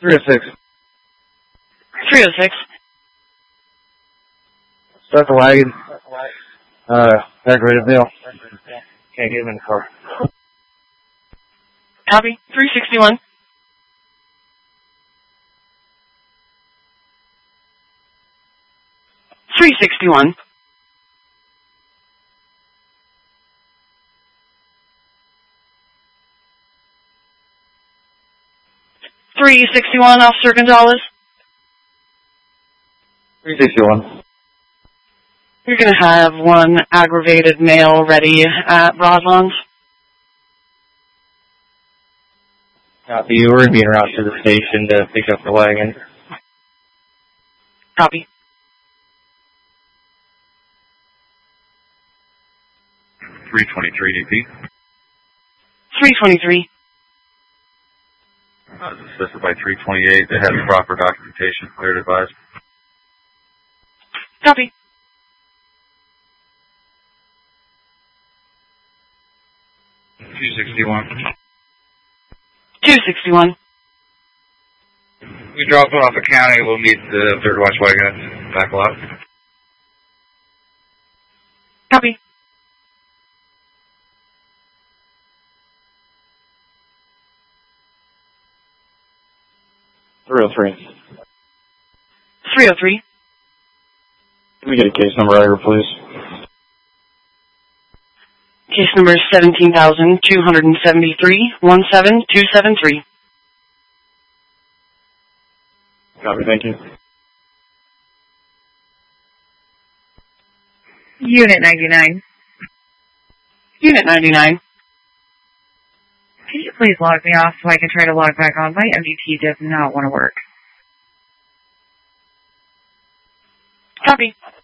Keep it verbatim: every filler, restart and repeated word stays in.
three oh six. three oh six. Start the wagon. Uh, aggravated male. Can't get him in the car. Copy. three sixty-one. three sixty-one. three sixty-one, Officer Gonzalez. three sixty-one. You're going to have one aggravated male ready at Broadlands. Copy. We're going to be en route to the station to pick up the wagon. Copy. three twenty-three D P. three twenty-three. Uh, assisted by three twenty-eight. They have the proper documentation. Cleared advised. Copy. two sixty-one. two sixty-one. We drop it off the county. We'll meet the third watch wagon at the back lot. Copy. three oh three. three oh three. Can we get a case number out here, please? Case number is seventeen thousand two hundred seventy-three, one seven two seven three. Copy, thank you. Unit ninety-nine. Unit ninety-nine. Can you please log me off so I can try to log back on? My M D T does not want to work. Copy.